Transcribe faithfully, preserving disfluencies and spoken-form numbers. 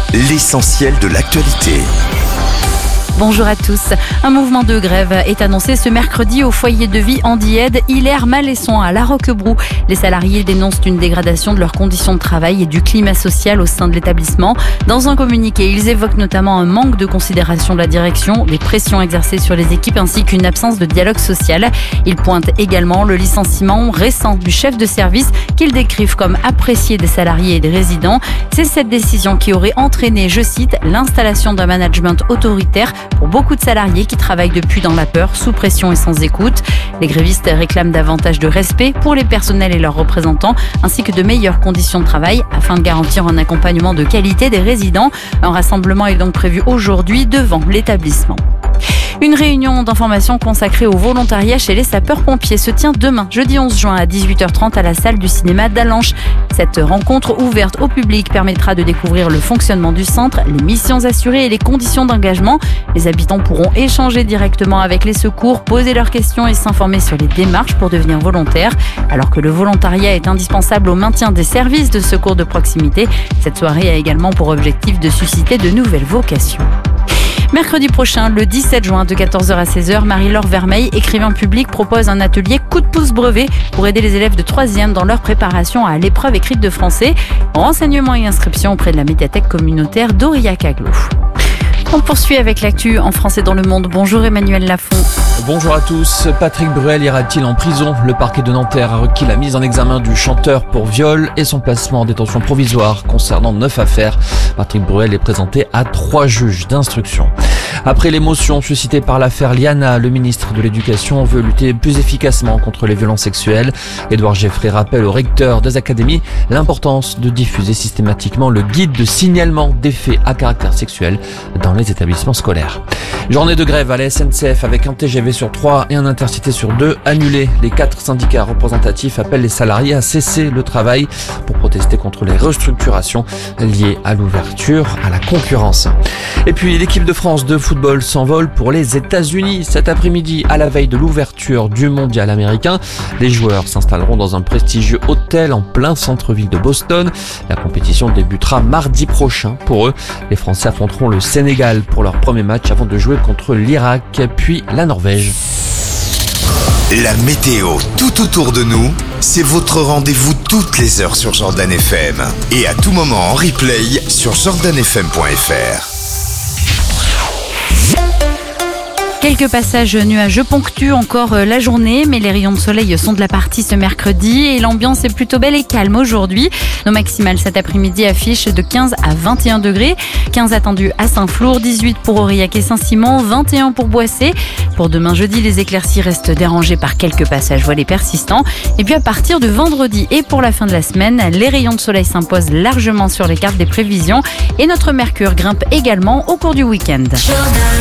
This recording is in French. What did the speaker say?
l'essentiel de l'actualité. Bonjour à tous. Un mouvement de grève est annoncé ce mercredi au foyer de vie Andy-Aide, Hilaire-Malesson à La Roquebrou. Les salariés dénoncent une dégradation de leurs conditions de travail et du climat social au sein de l'établissement. Dans un communiqué, ils évoquent notamment un manque de considération de la direction, des pressions exercées sur les équipes ainsi qu'une absence de dialogue social. Ils pointent également le licenciement récent du chef de service qu'ils décrivent comme apprécié des salariés et des résidents. C'est cette décision qui aurait entraîné, je cite, l'installation d'un management autoritaire pour beaucoup de salariés qui travaillent depuis dans la peur, sous pression et sans écoute. Les grévistes réclament davantage de respect pour les personnels et leurs représentants, ainsi que de meilleures conditions de travail afin de garantir un accompagnement de qualité des résidents. Un rassemblement est donc prévu aujourd'hui devant l'établissement. Une réunion d'information consacrée au volontariat chez les sapeurs-pompiers se tient demain, jeudi onze juin à dix-huit heures trente à la salle du cinéma d'Allanche. Cette rencontre ouverte au public permettra de découvrir le fonctionnement du centre, les missions assurées et les conditions d'engagement. Les habitants pourront échanger directement avec les secours, poser leurs questions et s'informer sur les démarches pour devenir volontaire. Alors que le volontariat est indispensable au maintien des services de secours de proximité, cette soirée a également pour objectif de susciter de nouvelles vocations. Mercredi prochain, le dix-sept juin, de quatorze heures à seize heures, Marie-Laure Vermeil, écrivain public, propose un atelier coup de pouce brevet pour aider les élèves de troisième dans leur préparation à l'épreuve écrite de français. Renseignements et inscriptions auprès de la médiathèque communautaire d'Aurillac-Aglo. On poursuit avec l'actu en français dans le monde. Bonjour Emmanuel Lafont. Bonjour à tous. Patrick Bruel ira-t-il en prison ? Le parquet de Nanterre a requis la mise en examen du chanteur pour viol et son placement en détention provisoire concernant neuf affaires. Patrick Bruel est présenté à trois juges d'instruction. Après l'émotion suscitée par l'affaire Liana, le ministre de l'Éducation veut lutter plus efficacement contre les violences sexuelles. Édouard Geffray rappelle aux recteurs des académies l'importance de diffuser systématiquement le guide de signalement des faits à caractère sexuel dans les établissements scolaires. Journée de grève à la S N C F avec un T G V sur trois et un Intercité sur deux annulés. Les quatre syndicats représentatifs appellent les salariés à cesser le travail pour protester contre les restructurations liées à l'ouverture à la concurrence. Et puis l'équipe de France de football s'envole pour les États-Unis. Cet après-midi, à la veille de l'ouverture du mondial américain, les joueurs s'installeront dans un prestigieux hôtel en plein centre-ville de Boston. La compétition débutera mardi prochain. Pour eux, les Français affronteront le Sénégal pour leur premier match avant de jouer contre l'Irak, puis la Norvège. La météo tout autour de nous, c'est votre rendez-vous toutes les heures sur Jordan F M. Et à tout moment en replay sur jordan f m point f r. Quelques passages nuageux ponctuent encore la journée, mais les rayons de soleil sont de la partie ce mercredi et l'ambiance est plutôt belle et calme aujourd'hui. Nos maximales cet après-midi affichent de quinze à vingt et un degrés. quinze attendus à Saint-Flour, dix-huit pour Aurillac et Saint-Simon, vingt et un pour Boissé. Pour demain jeudi, les éclaircies restent dérangées par quelques passages voilés persistants. Et puis à partir de vendredi et pour la fin de la semaine, les rayons de soleil s'imposent largement sur les cartes des prévisions et notre mercure grimpe également au cours du week-end.